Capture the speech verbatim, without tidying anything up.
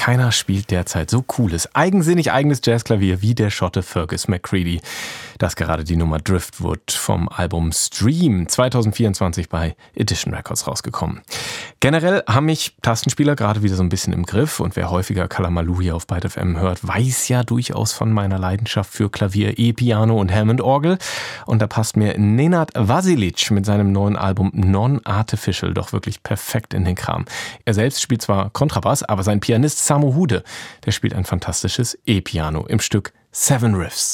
keiner spielt derzeit so cooles, eigensinnig eigenes Jazzklavier wie der Schotte Fergus McCready. Das gerade die Nummer Driftwood vom Album Stream zwanzig vierundzwanzig bei Edition Records rausgekommen. Generell haben mich Tastenspieler gerade wieder so ein bisschen im Griff und wer häufiger Kalamalu hier auf Byte F M hört, weiß ja durchaus von meiner Leidenschaft für Klavier, E-Piano und Hammond-Orgel. Und da passt mir Nenad Vasilic mit seinem neuen Album Non-Artificial doch wirklich perfekt in den Kram. Er selbst spielt zwar Kontrabass, aber sein Pianist Samu Hude, der spielt ein fantastisches E-Piano im Stück Seven Riffs.